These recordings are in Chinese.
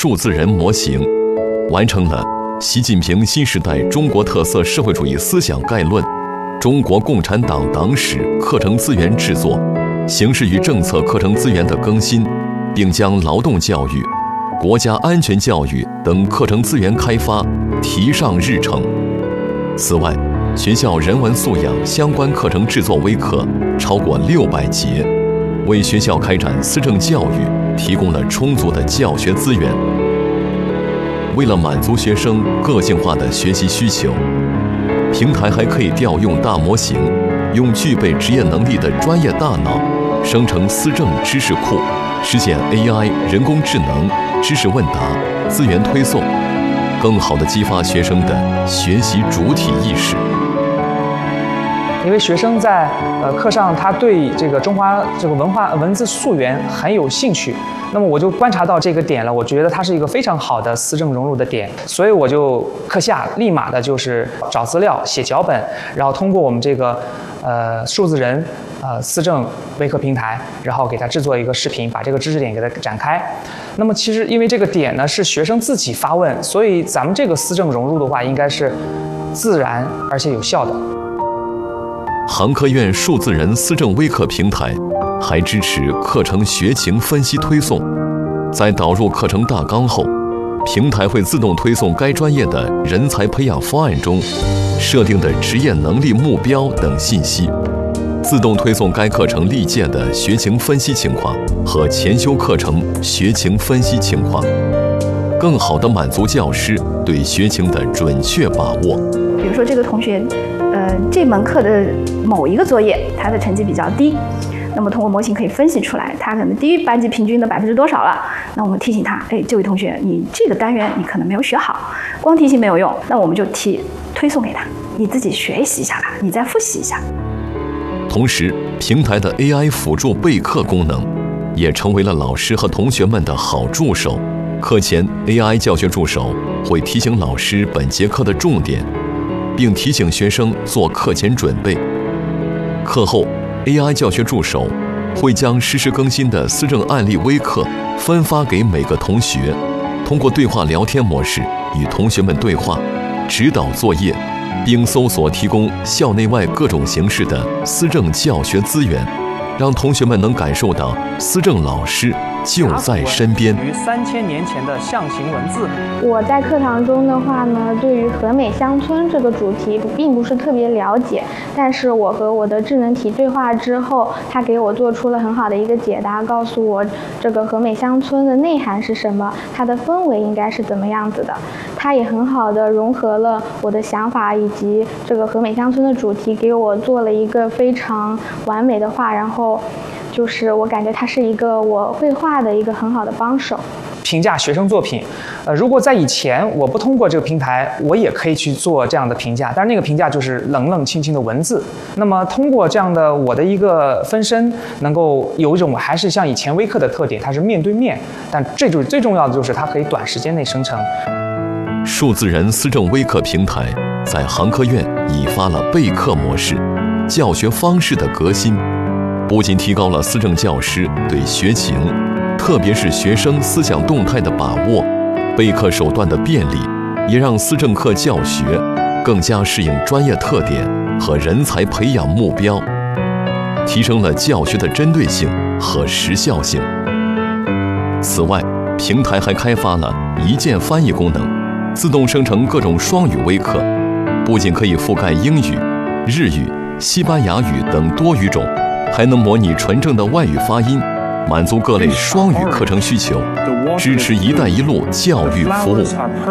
数字人模型，完成了习近平新时代中国特色社会主义思想概论、中国共产党党史课程资源制作、形势与政策课程资源的更新，并将劳动教育、国家安全教育等课程资源开发提上日程。此外，学校人文素养相关课程制作微课超过600节，为学校开展思政教育提供了充足的教学资源。为了满足学生个性化的学习需求，平台还可以调用大模型，用具备职业能力的专业大脑生成思政知识库，实现 AI 人工智能知识问答、资源推送，更好地激发学生的学习主体意识。 因为学生在课上，他对这个中华这个文化文字溯源很有兴趣，那么我就观察到这个点了，我觉得它是一个非常好的思政融入的点，所以我就课下立马的就是找资料、写脚本，然后通过我们这个数字人思政微课平台，然后给它制作一个视频，把这个知识点给它展开。那么其实因为这个点呢是学生自己发问，所以咱们这个思政融入的话，应该是自然而且有效的。 杭科院数字人思政微课平台还支持课程学情分析推送，在导入课程大纲后，平台会自动推送该专业的人才培养方案中设定的职业能力目标等信息，自动推送该课程历届的学情分析情况和前修课程学情分析情况，更好地满足教师对学情的准确把握。 比如说这个同学，这门课的某一个作业，他的成绩比较低，那么通过模型可以分析出来，他可能低于班级平均的多少了。那我们提醒他，这位同学，你这个单元你可能没有学好，光提醒没有用，那我们就推送给他，你自己学习一下吧，你再复习一下。 同时，平台的 AI 辅助备课功能也成为了老师和同学们的好助手。课前 AI 教学助手会提醒老师本节课的重点，并提醒学生做课前准备。课后 AI 教学助手会将实时更新的思政案例微课分发给每个同学，通过对话聊天模式与同学们对话，指导作业，并搜索提供校内外各种形式的思政教学资源，让同学们能感受到思政老师就在身边。 于3000年前的象形文字。 我在课堂中的话呢，对于和美乡村这个主题并不是特别了解，但是我和我的智能体对话之后，他给我做出了很好的一个解答，告诉我这个和美乡村的内涵是什么，它的氛围应该是怎么样子的。它也很好的融合了我的想法以及这个和美乡村的主题，给我做了一个非常完美的画，然后就是我感觉它是一个我绘画的一个很好的帮手。 评价学生作品，如果在以前我不通过这个平台，我也可以去做这样的评价，但是那个评价就是冷冷清清的文字。那么通过这样的我的一个分身，能够有一种还是像以前微课的特点，它是面对面，但这就是最重要的，就是它可以短时间内生成。 数字人思政微课平台在杭科院引发了备课模式、教学方式的革新，不仅提高了思政教师对学情，特别是学生思想动态的把握，备课手段的便利，也让思政课教学更加适应专业特点和人才培养目标，提升了教学的针对性和时效性。此外，平台还开发了一键翻译功能，自动生成各种双语微课，不仅可以覆盖英语、日语、西班牙语等多语种，还能模拟纯正的外语发音，满足各类双语课程需求，支持“一带一路”教育服务。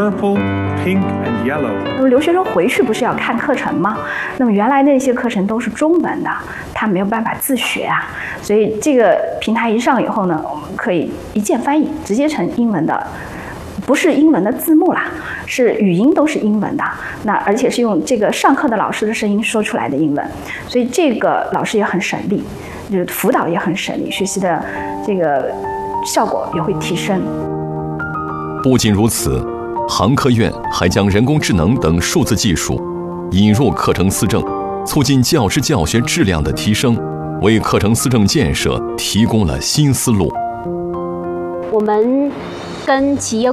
那么留学生回去不是要看课程吗？那么原来那些课程都是中文的，他没有办法自学啊。所以这个平台一上以后呢，我们可以一键翻译，直接成英文的，不是英文的字幕啦，是语音都是英文的。那而且是用这个上课的老师的声音说出来的英文，所以这个老师也很省力。就是辅导也很省力，学习的这个效果也会提升。 不仅如此，杭科院还将人工智能等数字技术引入课程思政，促进教师教学质量的提升，为课程思政建设提供了新思路。 我们跟企业